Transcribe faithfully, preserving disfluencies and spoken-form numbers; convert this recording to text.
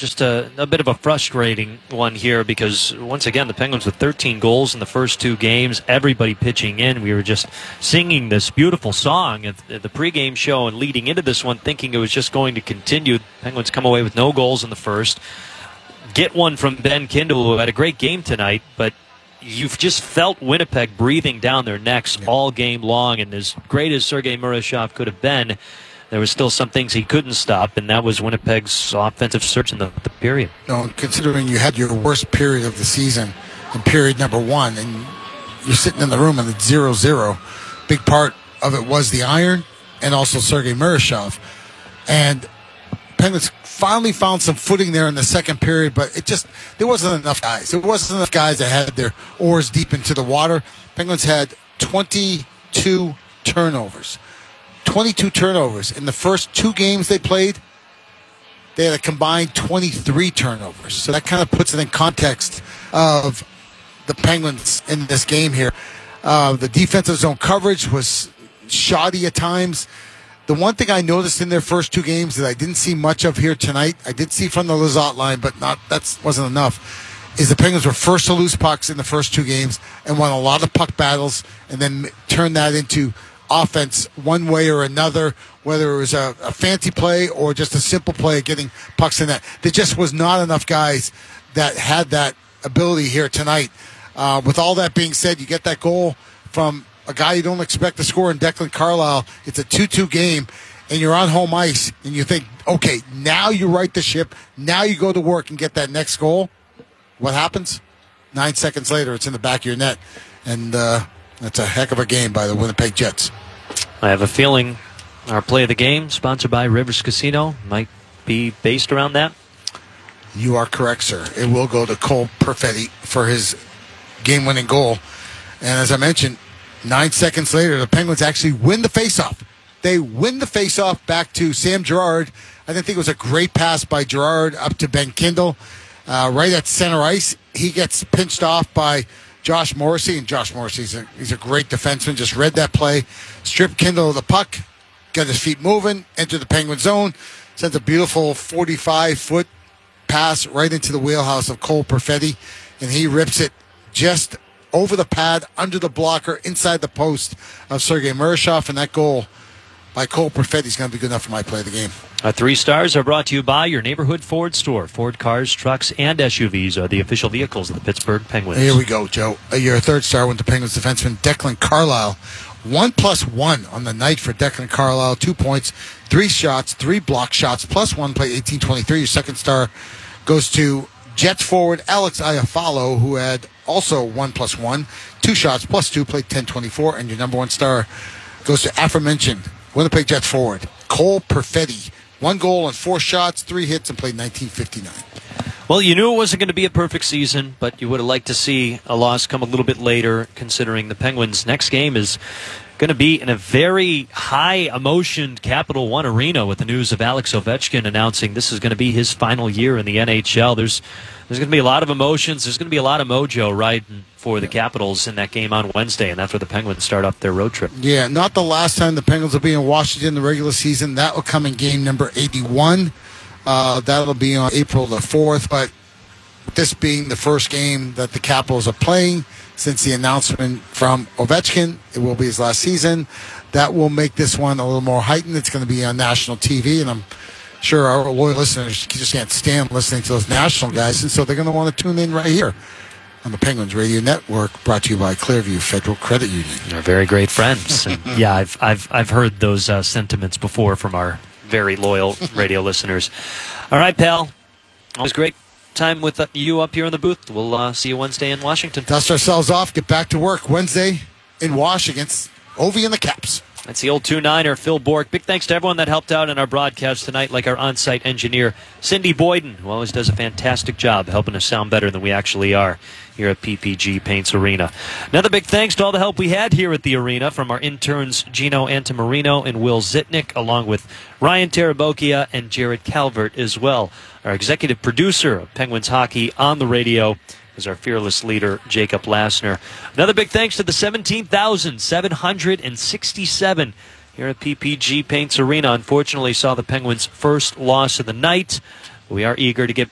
just a, a bit of a frustrating one here because, once again, the Penguins with thirteen goals in the first two games, everybody pitching in. We were just singing this beautiful song at the pregame show and leading into this one, thinking it was just going to continue. The Penguins come away with no goals in the first. Get one from Ben Kindle, who had a great game tonight, but you've just felt Winnipeg breathing down their necks all game long, and as great as Sergei Murashov could have been, there was still some things he couldn't stop, and that was Winnipeg's offensive surge in the, the period. No, considering you had your worst period of the season in period number one, and you're sitting in the room and it's zero zero, big part of it was the iron and also Sergei Murashov. And Penguins finally found some footing there in the second period, but it just, there wasn't enough guys. There wasn't enough guys that had their oars deep into the water. Penguins had twenty-two turnovers. twenty-two turnovers. In the first two games they played, they had a combined twenty-three turnovers. So that kind of puts it in context of the Penguins in this game here. Uh, the defensive zone coverage was shoddy at times. The one thing I noticed in their first two games that I didn't see much of here tonight, I did see from the Lizotte line, but not that wasn't enough, is the Penguins were first to lose pucks in the first two games and won a lot of puck battles and then turned that into offense one way or another, whether it was a, a fancy play or just a simple play of getting pucks in that. There just was not enough guys that had that ability here tonight. Uh, with all that being said, you get that goal from a guy you don't expect to score in Declan Carlisle. It's a two two game, and you're on home ice, and you think, okay, now you right the ship. Now you go to work and get that next goal. What happens? Nine seconds later, it's in the back of your net, and uh, that's a heck of a game by the Winnipeg Jets. I have a feeling our play of the game, sponsored by Rivers Casino, might be based around that. You are correct, sir. It will go to Cole Perfetti for his game-winning goal. And as I mentioned, nine seconds later, the Penguins actually win the faceoff. They win the faceoff back to Sam Girard. I didn't think it was a great pass by Girard up to Ben Kindle. Uh, right at center ice, he gets pinched off by Josh Morrissey, and Josh Morrissey's a, he's a great defenseman. Just read that play, stripped Kindle of the puck, got his feet moving, entered the Penguin zone, sends a beautiful forty-five foot pass right into the wheelhouse of Cole Perfetti, and he rips it just over the pad, under the blocker, inside the post of Sergei Murashov, and that goal by Cole Perfetti is going to be good enough for my play of the game. Our three stars are brought to you by your neighborhood Ford store. Ford cars, trucks, and S U Vs are the official vehicles of the Pittsburgh Penguins. Here we go, Joe. Your third star went to Penguins defenseman Declan Carlisle. One plus one on the night for Declan Carlisle. Two points, three shots, three block shots, plus one play, eighteen twenty-three. Your second star goes to Jets forward Alex Iafallo, who had also one plus one, two shots plus two, played ten twenty-four. And your number one star goes to aforementioned Winnipeg Jets forward Cole Perfetti. One goal and four shots, three hits, and played nineteen fifty-nine. Well, you knew it wasn't going to be a perfect season, but you would have liked to see a loss come a little bit later, considering the Penguins' next game is going to be in a very high-emotioned Capital One Arena with the news of Alex Ovechkin announcing this is going to be his final year in the N H L. There's there's going to be a lot of emotions. There's going to be a lot of mojo riding for the Capitals in that game on Wednesday, and that's where the Penguins start up their road trip. Yeah, not the last time the Penguins will be in Washington in the regular season. That will come in game number eighty-one. Uh, that'll be on April the fourth, but this being the first game that the Capitals are playing since the announcement from Ovechkin, it will be his last season. That will make this one a little more heightened. It's going to be on national T V, and I'm sure our loyal listeners just can't stand listening to those national guys, and so they're going to want to tune in right here on the Penguins Radio Network, brought to you by Clearview Federal Credit Union. They're very great friends. And yeah, I've I've I've heard those uh, sentiments before from our very loyal radio listeners. All right, pal. Always great time with uh, you up here in the booth. We'll uh, see you Wednesday in Washington. Dust ourselves off, get back to work Wednesday in Wash against Ovi and the Caps. That's the old two niner, Phil Bork. Big thanks to everyone that helped out in our broadcast tonight, like our on-site engineer, Cindy Boyden, who always does a fantastic job helping us sound better than we actually are here at P P G Paints Arena. Another big thanks to all the help we had here at the arena from our interns Gino Antamarino and Will Zitnick, along with Ryan Tarabokia and Jared Calvert as well. Our executive producer of Penguins Hockey on the radio is our fearless leader, Jacob Lassner. Another big thanks to the seventeen thousand seven hundred sixty-seven here at P P G Paints Arena. Unfortunately, saw the Penguins' first loss of the night. We are eager to get